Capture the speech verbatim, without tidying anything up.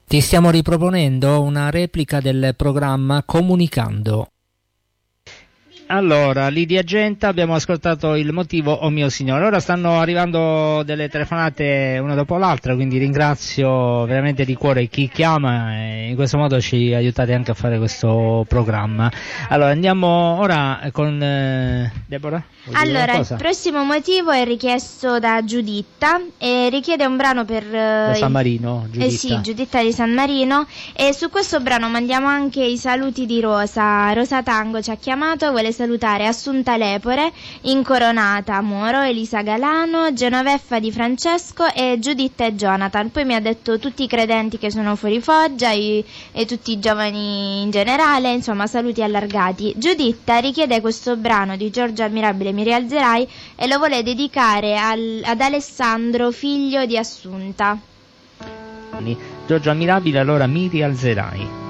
Ti stiamo riproponendo una replica del programma Comunicando. Allora, Lidia Genta, abbiamo ascoltato Il motivo, o mio signore. Ora stanno arrivando delle telefonate una dopo l'altra, quindi ringrazio veramente di cuore chi chiama e in questo modo ci aiutate anche a fare questo programma. Allora, andiamo ora con eh, Deborah. Allora, il prossimo motivo è richiesto da Giuditta e richiede un brano per da San Marino, Giuditta. Eh sì, Giuditta di San Marino, e su questo brano mandiamo anche i saluti di Rosa. Rosa Tango ci ha chiamato, vuole salutare Assunta Lepore, Incoronata Moro, Elisa Galano, Genoveffa Di Francesco e Giuditta e Jonathan. Poi mi ha detto tutti i credenti che sono fuori Foggia e, e tutti i giovani in generale, insomma saluti allargati. Giuditta richiede questo brano di Giorgio Ammirabile, Mi rialzerai, e lo vuole dedicare al, ad Alessandro, figlio di Assunta. Giorgio Ammirabile, allora Mi rialzerai.